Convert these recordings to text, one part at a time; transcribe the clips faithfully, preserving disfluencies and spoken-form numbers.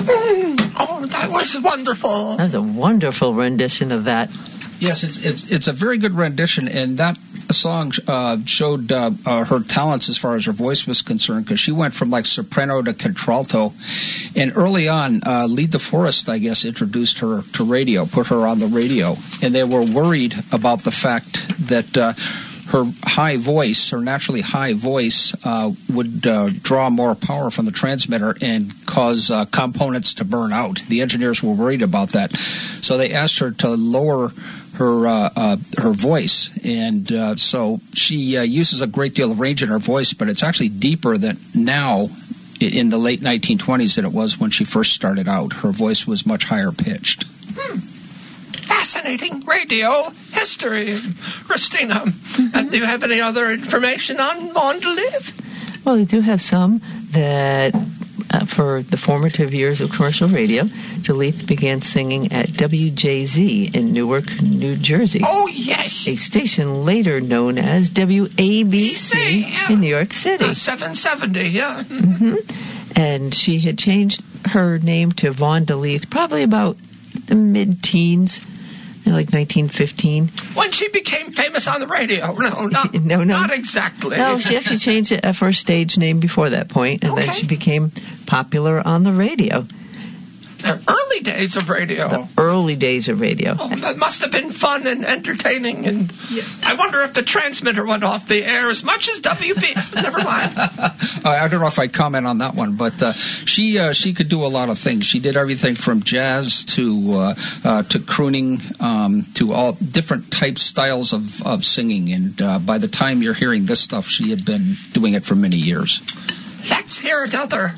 Mm, oh, that was wonderful. That was a wonderful rendition of that. Yes, it's it's it's a very good rendition, and that song uh, showed uh, uh, her talents as far as her voice was concerned, because she went from like soprano to contralto. And early on, uh, Lee DeForest, I guess, introduced her to radio, put her on the radio, and they were worried about the fact that uh, her high voice, her naturally high voice, uh, would uh, draw more power from the transmitter and cause uh, components to burn out. The engineers were worried about that, so they asked her to lower her uh, uh, her voice, and uh, so she uh, uses a great deal of range in her voice, but it's actually deeper than now in the late nineteen twenties than it was when she first started out. Her voice was much higher pitched. Hmm. Fascinating radio history, Christina. Mm-hmm. And do you have any other information on Vaughn DeLeath? Well, we do have some that uh, for the formative years of commercial radio, DeLeath began singing at W J Z in Newark, New Jersey. Oh, yes. A station later known as W A B C yeah. in New York City. Uh, seven seventy, yeah. Mm-hmm. And she had changed her name to Vaughn DeLeath probably about the mid-teens, like nineteen fifteen. When she became famous on the radio. No, not, no, no. not exactly. No, she actually changed it for her stage name before that point, and okay. then she became popular on the radio. The early days of radio. The early days of radio. Oh, that must have been fun and entertaining. And yeah. I wonder if the transmitter went off the air as much as W B. Never mind. I don't know if I'd comment on that one, but uh, she uh, she could do a lot of things. She did everything from jazz to uh, uh, to crooning um, to all different types, styles of, of singing. And uh, by the time you're hearing this stuff, she had been doing it for many years. Let's hear another.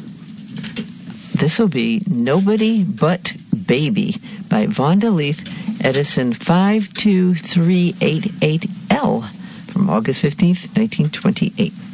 This will be Nobody But Baby by Vaughn DeLeath, Edison five two three eight eight L from August fifteenth, nineteen twenty-eight.